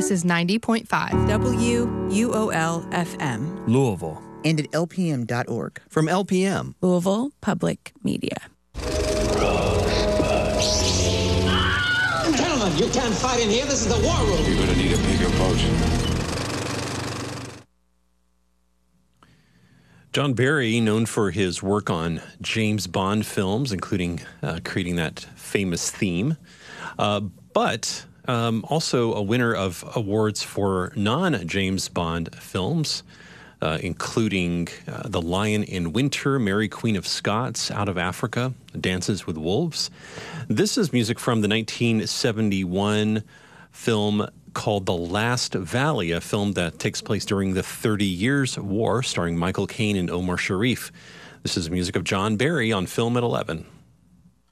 This is 90.5 WUOL-FM. Louisville. And at lpm.org. From LPM. Louisville Public Media. Gentlemen, you can't fight in here. This is the war room. You're gonna need a bigger boat. John Barry, known for his work on James Bond films, including creating that famous theme, but also a winner of awards for non-James Bond films, including The Lion in Winter, Mary Queen of Scots, Out of Africa, Dances with Wolves. This is music from the 1971 film called The Last Valley, a film that takes place during the 30 Years' War, starring Michael Caine and Omar Sharif. This is music of John Barry on Film at 11.